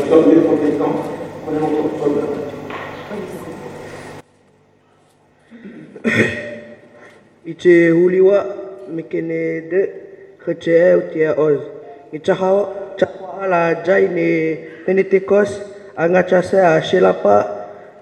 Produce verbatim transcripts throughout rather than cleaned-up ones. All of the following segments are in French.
sommes des protestants, prenez votre problème. Iche huliwa mikene de kece utia oz. Ichahawa chakwa la jai ne penetekos angachase a shelapa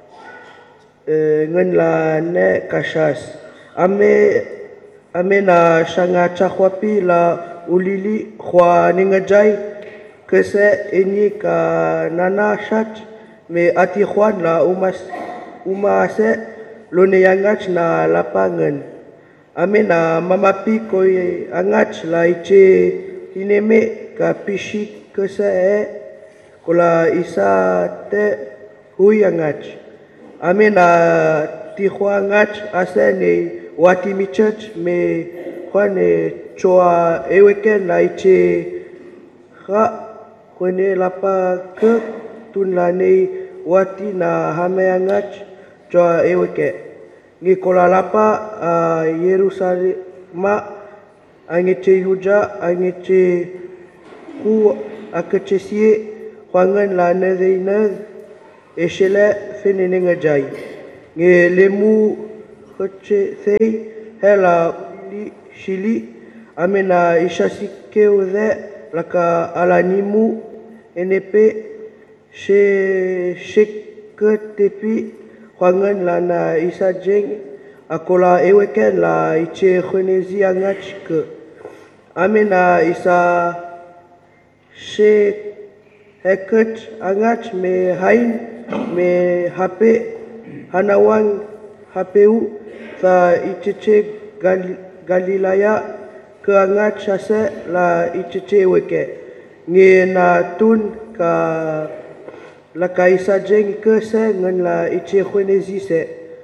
ngen la ne kashas. Ame ame na shanga chakwapi la ulili kwa ningajai kese eni ka nana shat me ati khwan la umas umase lone yangach na lapangan. Ame na mamapi koi angach la iche hineme ka pishi kese e kola isa te hui angach. Ame na tihwa angach ase ne wati mi church me kwane choa eweken la iche kha kone lapa ke tun la ne wati na hame angach choa eweke. Ngi kola lapa a Yerusalem ma angeche yuja angeche ku akachesie kwangan la nereiner eshele fenene ngajai. Nge lemu khache sei hela li shili amena ishasike uze laka alanimu enepe she sheketepi kwangan la na isajeng akola eweken la iche khonezi angach ke amena isa she heket angach me hain me hape hanawang hapeu ta icheche gal, galilaya ke angach ase la icheche weke nge na tun ka la kaisa jeng ke se ngen la iche khwenezi se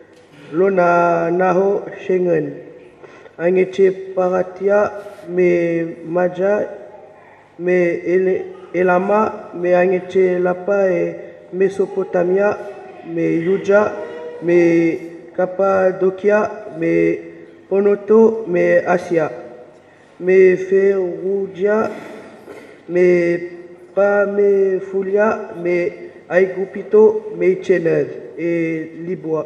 lona naho shengen angeche paratia me maja me ele, elama me angeche lapa e Mesopotamia me Yuja me Kappadokia me Ponoto me Asia me Ferugia me Pamefulia me Aigupito me Chened et Liboa.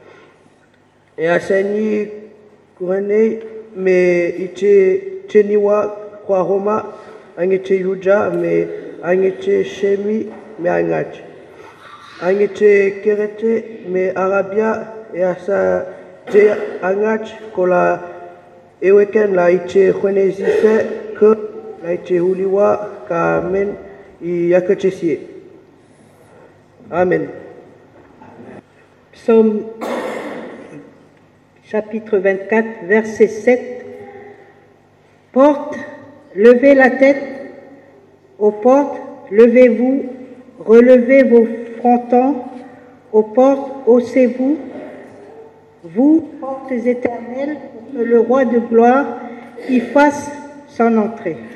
Et Asani Kurene me Iche Cheniwa Kwa Roma Angeche Yuja me Angeche Shemi me Angach. Angeche Kerete me Arabia et Asa Je Angach Kola Eweken la Iche Khwenezi se ke la Iche Huliwa ka men I Yakachesie. Amen. Psaume chapitre vingt-quatre, verset sept. Porte, levez la tête, aux portes, levez-vous, relevez vos frontons, aux portes, haussez-vous, vous, portes éternelles, pour que le roi de gloire y fasse son entrée.